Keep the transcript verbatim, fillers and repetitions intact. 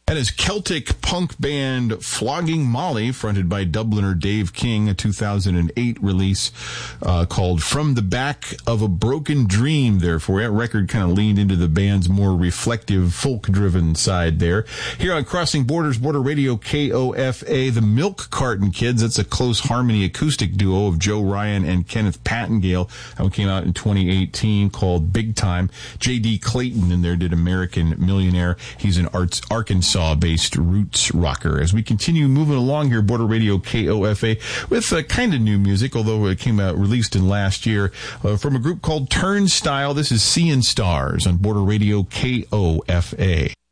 And his Celtic punk band Flogging Molly, fronted by Dubliner Dave King, a two thousand eight release uh, called From the Back of a Broken Dream. Therefore, that record kind of leaned into the band's more reflective, folk-driven side there. Here on Crossing Borders, Border Radio K O F A, the Milk Carton Kids. That's a close harmony acoustic duo of Joe Ryan and Kenneth Pattengale. That one came out in twenty eighteen called Big Time. J D Clayton in there did American Millionaire. He's an arts, Arkansas-based roots rocker. As we continue moving along here, Border Radio K O F A, with uh, kind of new music, although it came out released in last year, uh, from a group called Turnstile. This is Seeing Stars on Border Radio K O F A.